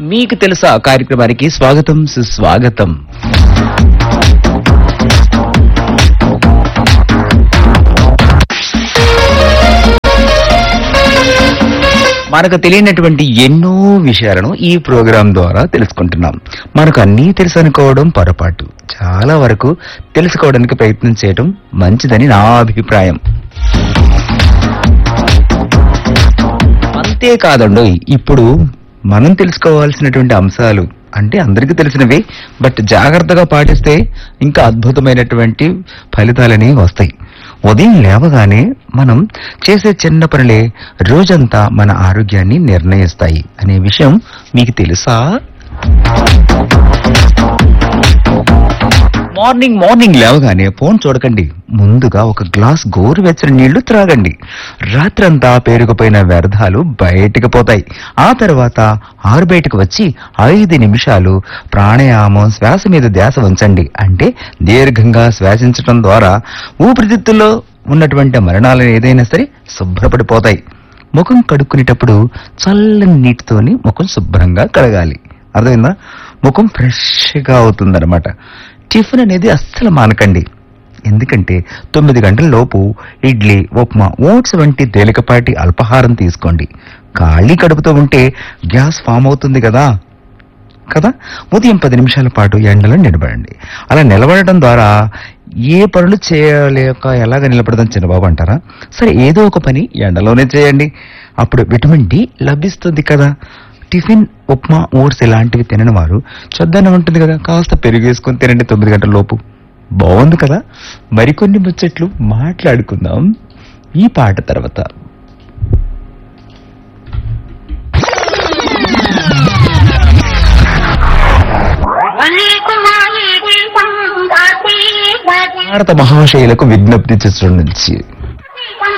మీకు తెలుసా కార్యక్రమానికి స్వాగతం సుస్వాగతం. మనకు తెలియనటువంటి ఎన్నో విషయాలను ఈ ప్రోగ్రాం ద్వారా తెలుసుకుంటున్నాం. మనకు అన్నీ తెలుసు అనుకోవడం పొరపాటు. చాలా వరకు తెలుసుకోవడానికి ప్రయత్నం చేయడం మంచిదని నా అభిప్రాయం. అంతేకాదండి, ఇప్పుడు మనం తెలుసుకోవాల్సినటువంటి అంశాలు అంటే అందరికీ తెలిసినవి, బట్ జాగ్రత్తగా పాటిస్తే ఇంకా అద్భుతమైనటువంటి ఫలితాలని వస్తాయి. ఉదయం లేవగానే మనం చేసే చిన్న పనులే రోజంతా మన ఆరోగ్యాన్ని నిర్ణయిస్తాయి అనే విషయం మీకు తెలుసా? మార్నింగ్ లేవగానే ఫోన్ చూడకండి. ముందుగా ఒక గ్లాస్ గోరువెచ్చని నీళ్లు త్రాగండి. రాత్రంతా పేరుకుపోయిన వ్యర్థాలు బయటికి పోతాయి. ఆ తర్వాత బయటకు వచ్చి 5 నిమిషాలు ప్రాణాయామం, శ్వాస మీద ధ్యాస ఉంచండి. అంటే దీర్ఘంగా శ్వాసించడం ద్వారా ఊపిరితిత్తుల్లో ఉన్నటువంటి మరణాలను ఏదైనా సరే శుభ్రపడిపోతాయి. ముఖం కడుక్కునేటప్పుడు చల్లని నీటితోని ముఖం శుభ్రంగా కడగాలి. అర్థమైందా? ముఖం ఫ్రెష్గా అవుతుందన్నమాట. టిఫిన్ అనేది అస్సలు మానకండి. ఎందుకంటే 9 గంటల లోపు ఇడ్లీ, ఉప్మా, ఓట్స్ వంటి తేలికపాటి అల్పాహారం తీసుకోండి. ఖాళీ కడుపుతో ఉంటే గ్యాస్ ఫామ్ అవుతుంది కదా. ఉదయం 10 నిమిషాల పాటు ఎండలో నిలబడండి. అలా నిలబడటం ద్వారా ఏ పనులు చేయలేక ఎలాగ నిలబడదని చిన్నబాబు అంటారా? సరే, ఏదో ఒక పని ఎండలోనే చేయండి. అప్పుడు విటమిన్ డి లభిస్తుంది కదా. టిఫిన్, ఉప్మా, ఓట్స్ ఇలాంటివి తినని వారు చద్దన్నం ఉంటుంది కదా, కాస్త పెరుగు వేసుకొని తినండి 9 గంటల లోపు. బాగుంది కదా. మరికొన్ని ముచ్చట్లు మాట్లాడుకుందాం ఈ పాట తర్వాత. భారత మహాశయులకు విజ్ఞప్తి చిత్రం నుంచి